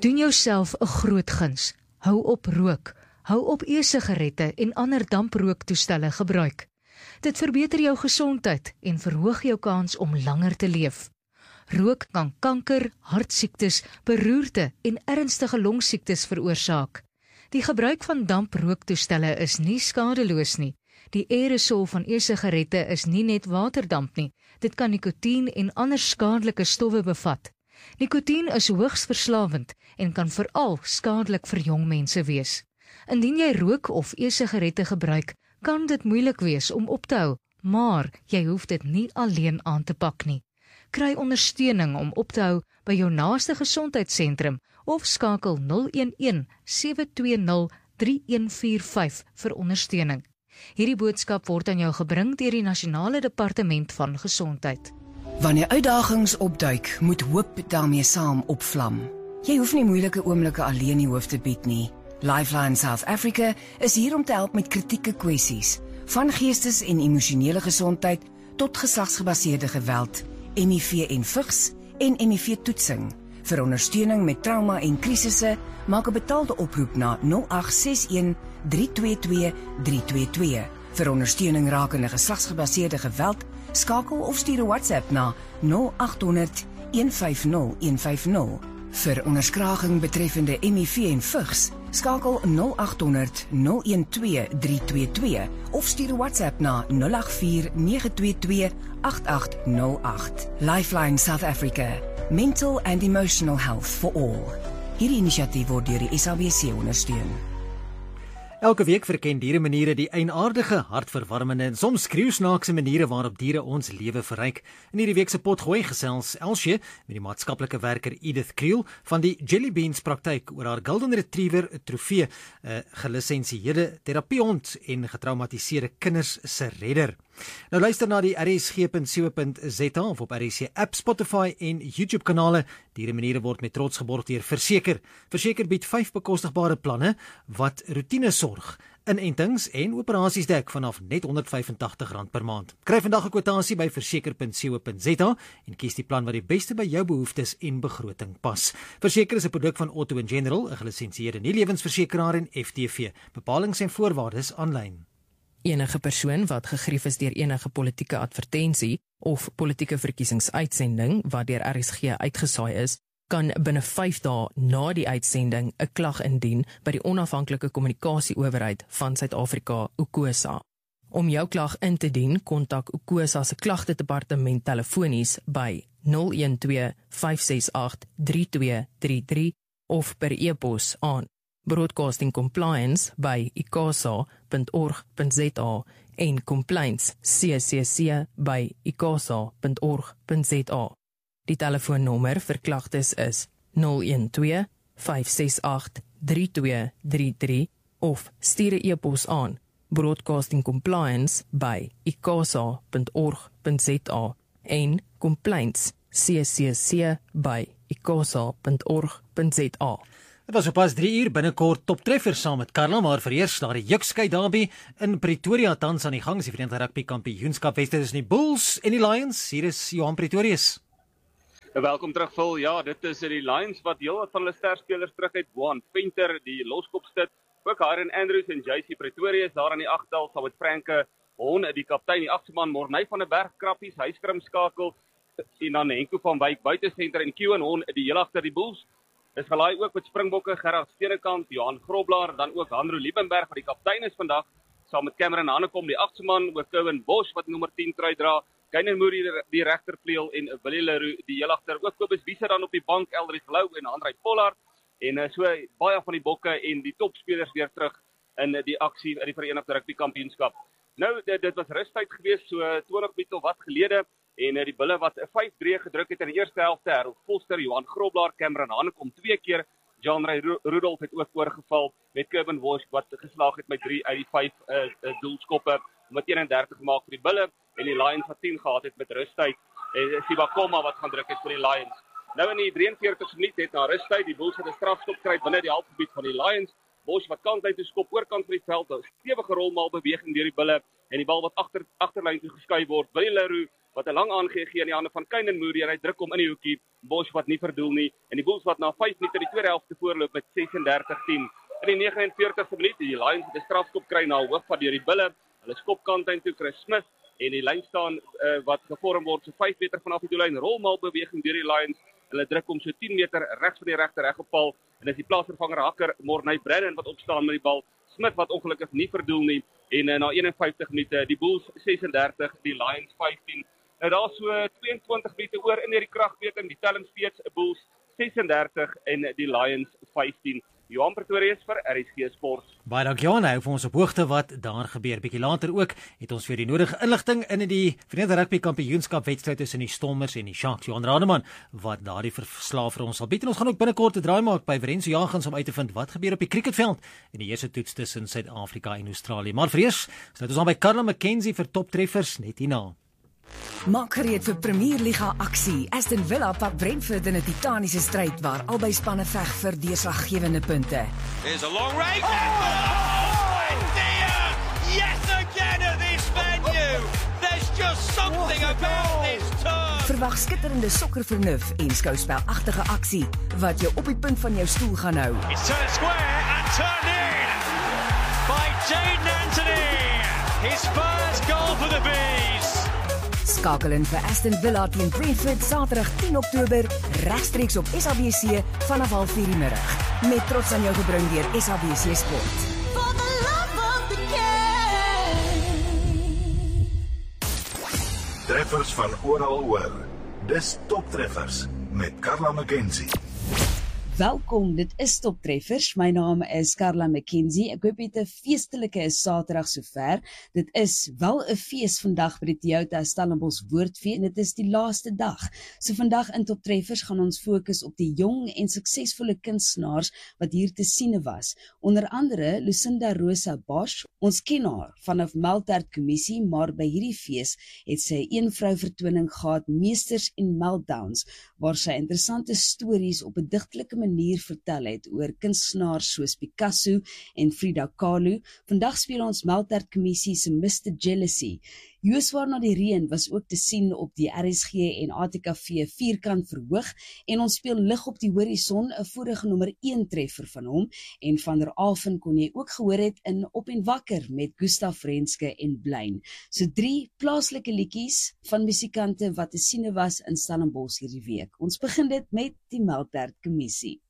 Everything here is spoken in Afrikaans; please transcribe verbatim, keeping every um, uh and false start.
Doen jouself 'n groot guns. Hou op rook. Hou op e-sigarette en ander damprooktoestelle gebruik. Dit verbeter jou gesondheid en verhoog jou kans om langer te leef. Rook kan kanker, hartsiektes, beroerte en ernstige longsiektes veroorsaak. Die gebruik van damprooktoestelle is nie skadeloos nie. Die aerosol van e-sigarette is nie net waterdamp nie. Dit kan nikotien en ander skadelike stowwe bevat. Nikotien is hoogs verslawend en kan veral skadelik vir jong mense wees. Indien jy rook of e-sigarette gebruik, kan dit moeilik wees om op te hou, maar jy hoef dit nie alleen aan te pak nie. Kry ondersteuning om op te hou by jou naaste gesondheidssentrum of skakel nul een een sewe twee nul drie een vier vyf vir ondersteuning. Hierdie boodskap word aan jou gebring deur die Nasionale Departement van Gesondheid. Wanneer uitdagings opduik, moet hoop daarmee saam opvlam. Jy hoef nie moeilike oomblikke alleen die hoof te bied nie. Lifeline South Africa is hier om te help met kritieke kwessies, van geestes- en emosionele gesondheid tot geslagsgebaseerde geweld, M I V en vigs en M I V-toetsing. Vir ondersteuning met trauma en krisisse, maak 'n betaalde oproep na nul agt ses een drie twee twee drie twee twee. Vir ondersteuning rakende geslagsgebaseerde geweld, skakel of stuur 'n WhatsApp na nul agt honderd een vyf nul een vyf nul. Vir onderskraging betreffende M I V en vigs, skakel nul agt honderd nul een twee drie twee twee of stuur 'n WhatsApp na nul agt vier nege twee twee agt agt nul agt. Lifeline South Africa. Mental and emotional health for all. Hierdie inisiatief word deur die S A B C ondersteun. Elke week verken dieremaniere die eienaardige, hartverwarmende en soms skreeusnaakse maniere waarop diere ons lewe verryk. In hierdie week se potgooi gesels Elsje met die maatskaplike werker Edith Kriel van die Jelly Beans praktyk oor haar Golden Retriever trofee, 'n uh, gelisensieerde terapiehond en getraumatiseerde kinders se redder. Nou luister na die R S G punt co punt za of op R S G app, Spotify en YouTube kanale. Dieremaniere word met trots geborg deur Verseker. Verseker bied vyf bekostigbare planne wat routine sorg, inentings en operasies dek vanaf net honderd vyf en tagtig rand per maand. Kry vandag 'n kwotasie by verseker punt co punt za en kies die plan wat die beste by jou behoeftes en begroting pas. Verseker is 'n produk van Auto and General, 'n gelisensieerde nie-lewensversekeraar en F T V. Bepalings en voorwaardes aanlyn. Enige persoon wat gegrief is deur enige politieke advertensie of politieke verkiesingsuitsending wat deur R S G uitgesaai is, kan binne vyf dae na die uitsending 'n klag indien by die onafhanklike kommunikasieowerheid van Suid-Afrika, UKOSA. Om jou klag in te dien, kontak UKOSA se klagtedepartement telefonies by nul een twee vyf ses agt drie twee drie drie of per e-pos aan Broadcasting Compliance by i k a s a punt org punt za en Complaints C C C by i k a s a punt org punt za. Die telefoonnommer vir klagtes is nul een twee vyf ses agt drie twee drie drie of stuur 'n e-pos aan Broadcasting Compliance by i k a s a punt org punt za en Complaints C C C by i k a s a punt org punt za. Dit was op pas drie uur binnekort toptreffers saam met Karla, maar vereers daar die Jukskei Derby in Pretoria tans aan die gang. Die Verenigde Rugby Kampioenskap Wester is die Bulls en die Lions. Hier is Johan Pretorius. Welkom terug, Phil. Ja, dit is die Lions wat heel wat van hulle sterspelers terug het. Juan Venter, die loskopstit, ook Aaron Andrews en J C Pretorius daar aan die agtal saam met Franke Hon, die kaptein, die agste man Morney van der Berg krappies, hy skrimskakel en dan Henko van Wyk buitesenter en Kewan Hon die heel agter die Bulls. Is gelaai ook met Springbokke, Gerard Steenekant, Johan Groblaar, dan ook Hanro Liebenberg wat die kaptein is vandag, saam met Cameron Hanekom, die agste man, ook Kevin Bosch wat nommer tien trui dra, Kynne Moody die regtervleuel en Willie Leroux die heel agter, ook Kobus Wieser dan op die bank, Eldris Lou en Andrei Pollard en uh, so baie van die bokke en die topspelers weer terug in uh, die aksie in die Verenigde Rugby Kampioenskap. Nou dit, dit was rustyd geweest so twintig minute of wat gelede. En die bulle wat vyf drie gedruk het in die eerste helfte, Harold Foster, Johan Groblaar, Cameron Hanekom twee keer, John Ray Rudolph het ook oorgeval met Kevin Bosch wat geslaag het met drie uit die vyf uh, uh, doelskoppe, met eenendertig gemaak vir die bulle, en die Lions wat tien gehad het met rustyd, en Sibakoma wat gaan druk het vir die Lions. Nou in die drie en veertigste minuut het na rustyd, die Bulls het 'n strafskop kry binne die halfgebied van die Lions, Bosch wat kant uit toe skop, oorkant van die veld, 'n stewige rolmaal beweging deur die bulle, en die bal wat agter agterlyn toe geskuif word, Willie Leroux wat 'n lang aangee gee in die hande van Kynaan Moody en hy druk hom in die hoekie, Bosch wat nie verdoel nie en die Bulls wat na vyf minute die tweede helfte voorloop met ses en dertig tien. In die negenenveertigste minuut, die Lions het 'n strafskop kry na 'n hoofvat deur die bulle. Hulle skop kant toe Chris Smith en die lyn staan uh, wat gevorm word so vyf meter vanaf die doellyn, rolmaal beweging deur die Lions. Hulle druk hom so tien meter regs van die regte regoppaal en dis die plaasvervanger hakker Morney Brennan wat opstaan met die bal. Smith wat ongelukkig nie verdoel nie en uh, na eenenvyftig minute die Bulls ses en dertig, die Lions vyftien. Nou daar so tweeëntwintig minute oor in hierdie kragmeting, die telling steeds Bulls ses en dertig en die Lions vyftien. Johan Pretorius vir R S G Sport. Baie dankie Johan, hou vir ons op hoogte wat daar gebeur. Bietjie later ook het ons vir die nodige inligting in die Verenigde Rugby Kampioenskap wedstryd tussen die Stormers en die Sharks. Johan Rademan wat daardie verslae vir ons sal bied en ons gaan ook binnekort 'n draai maak by Verenzo Jagings om uit te vind wat gebeur op die cricketveld in die eerste toets tussen Suid-Afrika en Australië. Maar vir eers, sluit ons aan by Carla McKenzie vir toptreffers net hierna. Maak gereed vir Premier Liga aksie. Aston Villa pak Brentford in 'n titaniese stryd waar albei spanne veg vir deurslaggewende punte. Here's a long range. Oh, dear! Yes again at this venue. There's just something about this turn. Verwag skitterende sokkervernuf en skouspelagtige aksie wat jou op die punt van jou stoel gaan hou. It's turned square and turned in by Jaden Anthony. His first goal for the Bees. Skakel in vir Aston Villa teen Brentford Saterdag tien Oktober regstreeks op S A B C vanaf half vier die middag. Met trots aan jou gebring deur S A B C Sport. For the love of the game. Treffers van oral oor. Dis toptreffers met Carla McKenzie. Welkom, dit is Toptreffers. My naam is Carla McKenzie. Ek hoop dit 'n feestelike Saterdag sover. Dit is wel 'n fees vandag by die Toyota Stellenbosch Woordfees en dit is die laaste dag. So vandag in Toptreffers gaan ons fokus op die jong en suksesvolle kunstenaars wat hier te siene was. Onder andere Lucinda Rosa Bosch. Ons ken haar vanaf Meltert Kommissie, maar by hierdie fees het sy 'n een vrou vertoning gehad, Meesters en Meltdowns, waar sy interessante stories op 'n digtelike manier vertel het oor kunstenaars soos Picasso en Frida Kahlo. Vandag speel ons Meltert Kommissie se mister Jealousy. Jooswaar na die reën was ook te sien op die R S G en A T K V vierkant verhoog en ons speel lig op die horison, 'n vorige nommer een treffer van hom, en van der Alphen kon jy ook gehoor het in Op en Wakker met Gustav Renske en Blein. So drie plaaslike liedjies van musikante wat te siene was in Stellenbosch hierdie week. Ons begin dit met die Meltert Kommissie.